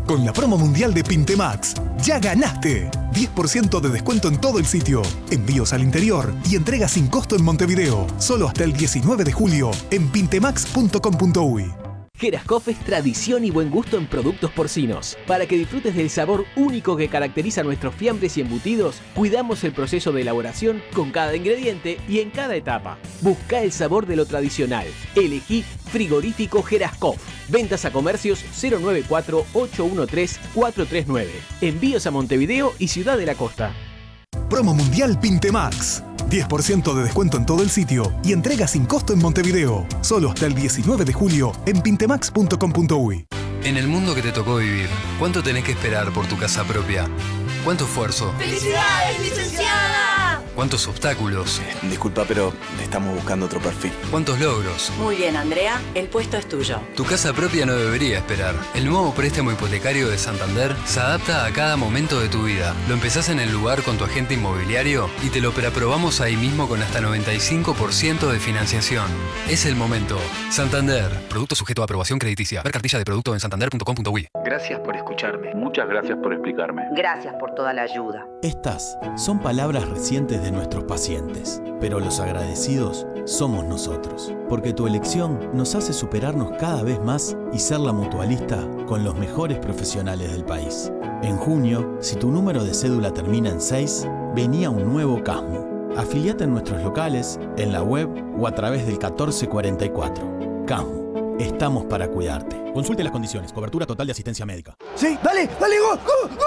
Con la promo mundial de Pintemax, ¡ya ganaste! 10% de descuento en todo el sitio, envíos al interior y entrega sin costo en Montevideo. Solo hasta el 19 de julio en pintemax.com.uy. Gerascoff es tradición y buen gusto en productos porcinos. Para que disfrutes del sabor único que caracteriza nuestros fiambres y embutidos, cuidamos el proceso de elaboración con cada ingrediente y en cada etapa. Busca el sabor de lo tradicional. Elegí Frigorífico Gerascoff. Ventas a comercios 094-813-439. Envíos a Montevideo y Ciudad de la Costa. Promo mundial Pintemax. 10% de descuento en todo el sitio y entrega sin costo en Montevideo. Solo hasta el 19 de julio en pintemax.com.uy. En el mundo que te tocó vivir, ¿cuánto tenés que esperar por tu casa propia? ¿Cuánto esfuerzo? ¡Felicidades, licenciada! ¿Cuántos obstáculos? Disculpa, pero estamos buscando otro perfil. ¿Cuántos logros? Muy bien, Andrea, el puesto es tuyo. Tu casa propia no debería esperar. El nuevo préstamo hipotecario de Santander se adapta a cada momento de tu vida. Lo empezás en el lugar con tu agente inmobiliario y te lo preaprobamos ahí mismo con hasta 95% de financiación. Es el momento. Santander. Producto sujeto a aprobación crediticia. Ver cartilla de producto en santander.com.uy. Gracias por escucharme. Muchas gracias por explicarme. Gracias por toda la ayuda. Estas son palabras recientes de nuestros pacientes, pero los agradecidos somos nosotros, porque tu elección nos hace superarnos cada vez más y ser la mutualista con los mejores profesionales del país. En junio, si tu número de cédula termina en 6, venía un nuevo CASMU. Afiliate en nuestros locales, en la web o a través del 1444. CASMU. Estamos para cuidarte. Consulte las condiciones. Cobertura total de asistencia médica. Sí, dale, go.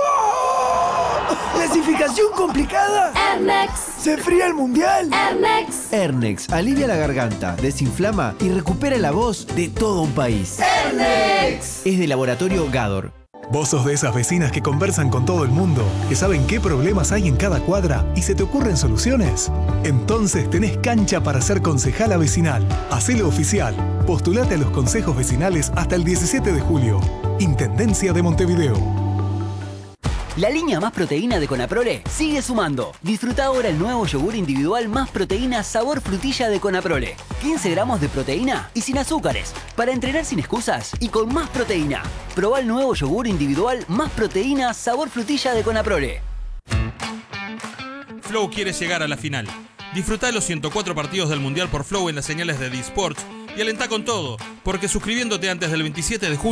¿Clasificación complicada? Ernex. ¿Se enfría el mundial? Ernex. Ernex alivia la garganta, desinflama y recupera la voz de todo un país. Ernex. Es de Laboratorio Gador. Vos sos de esas vecinas que conversan con todo el mundo, que saben qué problemas hay en cada cuadra y se te ocurren soluciones. Entonces tenés cancha para ser concejala vecinal. Hacelo oficial. Postulate a los consejos vecinales hasta el 17 de julio. Intendencia de Montevideo. La línea Más Proteína de Conaprole sigue sumando. Disfruta ahora el nuevo yogur individual Más Proteína sabor frutilla de Conaprole. 15 gramos de proteína y sin azúcares. Para entrenar sin excusas y con más proteína. Probá el nuevo yogur individual Más Proteína sabor frutilla de Conaprole. Flow quiere llegar a la final. Disfrutá los 104 partidos del Mundial por Flow en las señales de D-Sports y alentá con todo, porque suscribiéndote antes del 27 de julio